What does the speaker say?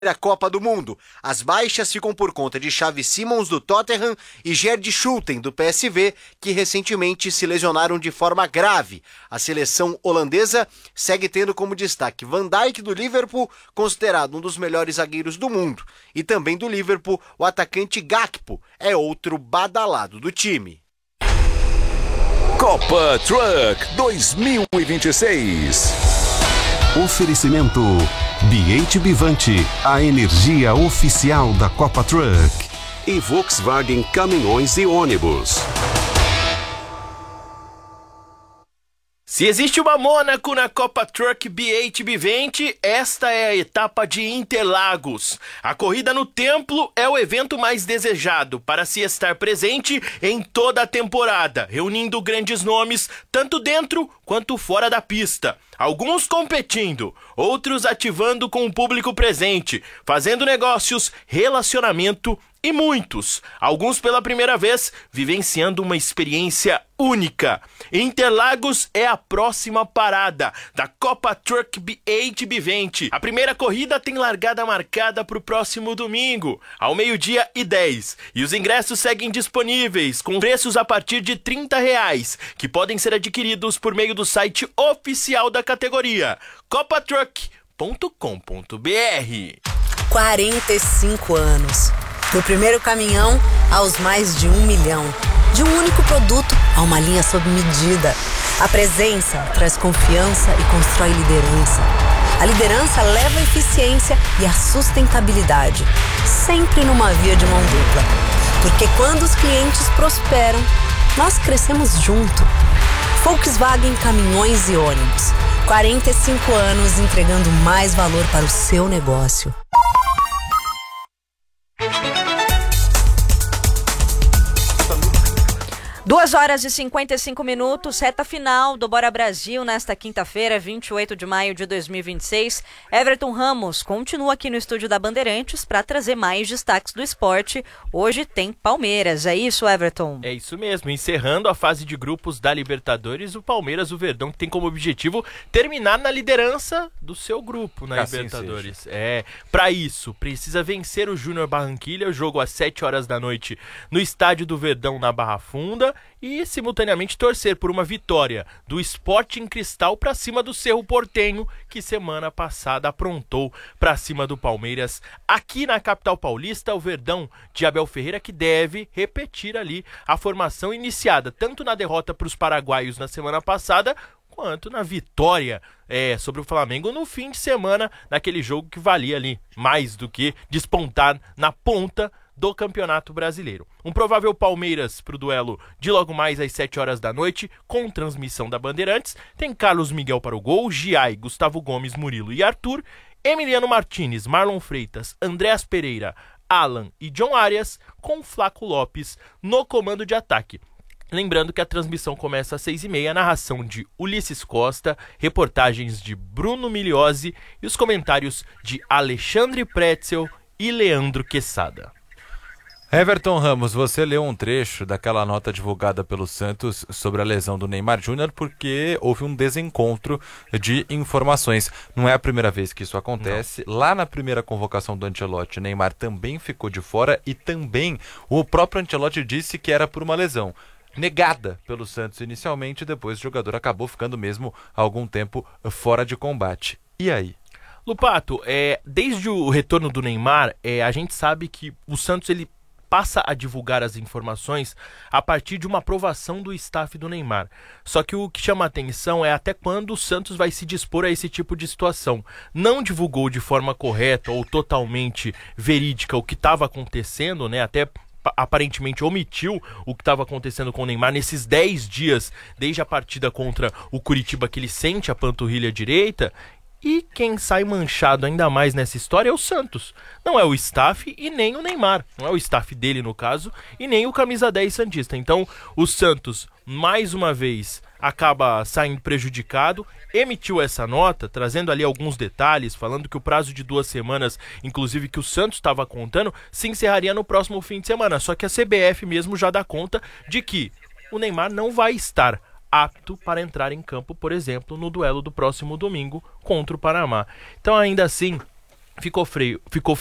a Copa do Mundo. As baixas ficam por conta de Xavi Simons do Tottenham e Gerd Schulte do PSV, que recentemente se lesionaram de forma grave. A seleção holandesa segue tendo como destaque Van Dijk do Liverpool, considerado um dos melhores zagueiros do mundo. E também do Liverpool, o atacante Gakpo é outro badalado do time. Copa Truck 2026. Oferecimento BH Bivante, a energia oficial da Copa Truck. E Volkswagen Caminhões e Ônibus. Se existe uma Mônaco na Copa Truck BH Bivante, esta é a etapa de Interlagos. A corrida no templo é o evento mais desejado para se estar presente em toda a temporada, reunindo grandes nomes tanto dentro quanto fora da pista. Alguns competindo, outros ativando com o público presente, fazendo negócios, relacionamento e muitos, alguns pela primeira vez, vivenciando uma experiência única. Interlagos é a próxima parada da Copa Truck BH Bivante. A primeira corrida tem largada marcada para o próximo domingo, ao 12h10. E os ingressos seguem disponíveis, com preços a partir de R$30, que podem ser adquiridos por meio do site oficial da categoria, copatruck.com.br. 45 anos. Do primeiro caminhão aos mais de 1 milhão. De um único produto a uma linha sob medida. A presença traz confiança e constrói liderança. A liderança leva a eficiência e a sustentabilidade. Sempre numa via de mão dupla. Porque quando os clientes prosperam, nós crescemos junto. Volkswagen Caminhões e Ônibus. 45 anos entregando mais valor para o seu negócio. 2h55, reta final do Bora Brasil nesta quinta-feira, 28 de maio de 2026. Everton Ramos continua aqui no estúdio da Bandeirantes para trazer mais destaques do esporte. Hoje tem Palmeiras, é isso, Everton? É isso mesmo, encerrando a fase de grupos da Libertadores, o Palmeiras, o Verdão, que tem como objetivo terminar na liderança do seu grupo na Libertadores. Para isso, precisa vencer o Júnior Barranquilla, o jogo às 7h da noite no estádio do Verdão, na Barra Funda, e simultaneamente torcer por uma vitória do Sporting Cristal para cima do Cerro Porteño, que semana passada aprontou para cima do Palmeiras aqui na capital paulista. O Verdão de Abel Ferreira, que deve repetir ali a formação iniciada tanto na derrota para os paraguaios na semana passada quanto na vitória sobre o Flamengo no fim de semana, naquele jogo que valia ali mais do que despontar na ponta do Campeonato Brasileiro. Um provável Palmeiras para o duelo de logo mais às 7h da noite, com transmissão da Bandeirantes. Tem Carlos Miguel para o gol, Giai, Gustavo Gomes, Murilo e Arthur, Emiliano Martínez, Marlon Freitas, Andréas Pereira, Alan e John Arias, com Flaco Lopes no comando de ataque. Lembrando que a transmissão começa às 6h30, narração de Ulisses Costa, reportagens de Bruno Migliozzi e os comentários de Alexandre Pretzel e Leandro Quesada. Everton Ramos, você leu um trecho daquela nota divulgada pelo Santos sobre a lesão do Neymar Júnior porque houve um desencontro de informações. Não é a primeira vez que isso acontece. Não. Lá na primeira convocação do Ancelotti, o Neymar também ficou de fora e também o próprio Ancelotti disse que era por uma lesão negada pelo Santos inicialmente, depois o jogador acabou ficando mesmo algum tempo fora de combate. E aí? Lupato, desde o retorno do Neymar, a gente sabe que o Santos ele passa a divulgar as informações a partir de uma aprovação do staff do Neymar. Só que o que chama a atenção é até quando o Santos vai se dispor a esse tipo de situação. Não divulgou de forma correta ou totalmente verídica o que estava acontecendo, né? Até aparentemente omitiu o que estava acontecendo com o Neymar nesses 10 dias, desde a partida contra o Curitiba, que ele sente a panturrilha direita. E quem sai manchado ainda mais nessa história é o Santos. Não é o staff e nem o Neymar. Não é o staff dele, no caso, e nem o camisa 10 santista. Então, o Santos, mais uma vez, acaba saindo prejudicado. Emitiu essa nota, trazendo ali alguns detalhes, falando que o prazo de 2 semanas, inclusive que o Santos estava contando, se encerraria no próximo fim de semana. Só que a CBF mesmo já dá conta de que o Neymar não vai estar apto para entrar em campo, por exemplo, no duelo do próximo domingo contra o Panamá. Então, ainda assim, ficou